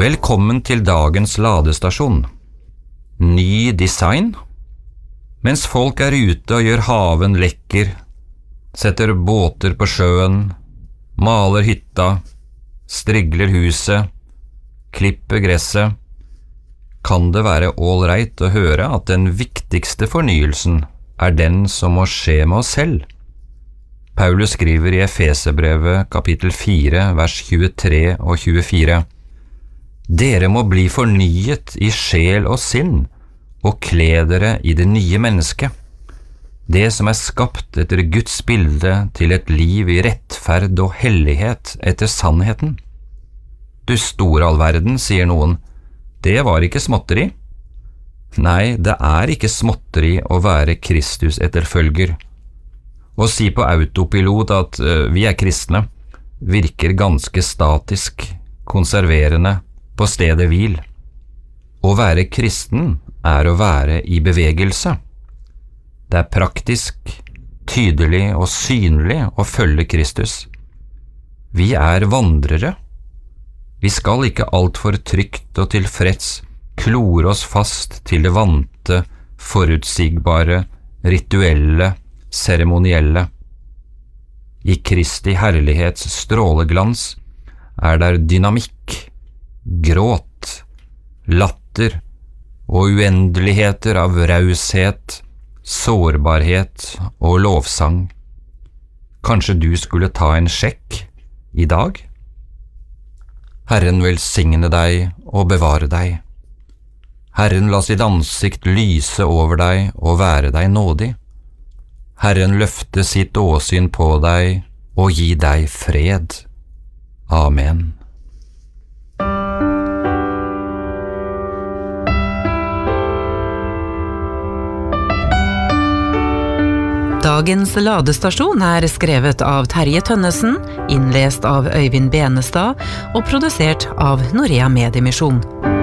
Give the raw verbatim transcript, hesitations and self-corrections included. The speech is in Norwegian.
Velkommen til dagens ladestasjon. Ny design? Mens folk er ute og gjør haven lekker, setter båter på sjøen, maler hytta, strigler huset, klipper gresset, kan det være all right å høre at den viktigste fornyelsen er den som må skje med oss selv. Paulus skriver i Efeserbrevet kapittel fire, vers tjuetre og tjuefire: Dere må bli fornyet i sjel og sinn, og kle dere i det nye mennesket, det som er skapt etter Guds bilde til et liv i rettferd og hellighet etter sannheten. Du store all verden, sier noen, det var ikke småtteri. Nei, det er ikke småtteri å være Kristus etterfølger. Å si på autopilot at uh, vi er kristne, virker ganske statisk, konserverende, på stedet hvil. Å være kristen er å være i bevegelse. Det er praktisk, tydelig og synlig å følge Kristus. Vi er vandrere. Vi skal ikke alt for trygt og tilfreds klore oss fast til det vante, forutsigbare, rituelle, seremonielle. I Kristi herlighets stråleglans er der dynamikk, gråt, latter og uendeligheter av raushet, sårbarhet og lovsang. Kanskje du skulle ta en sjekk i dag? Herren velsigne deg og bevare deg. Herren la sitt ansikt lyse over deg og være deg nådig. Herren løfte sitt åsyn på deg og gi deg fred. Amen. Dagens ladestasjon er skrevet av Terje Tønnesen, innlest av Øyvind Benestad og produsert av Norea Mediemisjon.